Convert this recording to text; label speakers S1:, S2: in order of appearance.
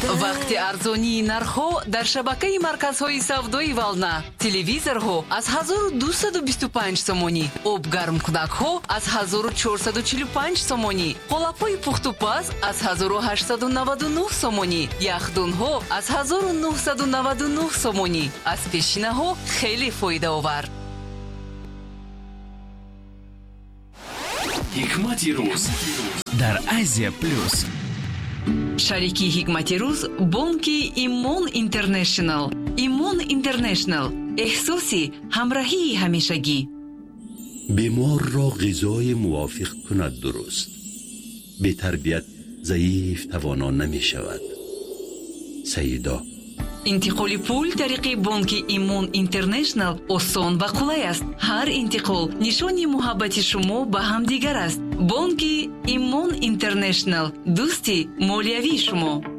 S1: вақти арзонии нархҳо дар шабакаи марказҳои савдои Вална. Телевизорҳо аз 1225 сомонӣ, обгармкунакҳо аз 1445 сомонӣ, қолапҳои пухтупаз аз 1899 сомонӣ, яхдунҳо аз 1999 сомонӣ. аз пешинаҳо хеле фоидаовар.
S2: ҳикмати рӯз дар Азия плюс.
S1: шарики ҳикмати рӯз бонки Имон Интернешнл. Имон Интернешнл, эҳсоси ҳамроҳии ҳамешагӣ.
S3: بیمار را غذای موافق کند. درست به تربیت ضعیف توانا نمی شود. سیدا
S1: интиқоли пул тариқи бонки Имон Интернешнл осон ва қулай аст. ҳар интиқол нишони муҳаббати шумо ба ҳамдигар аст. бонки Имон Интернешнл, дӯсти молиявии шумо.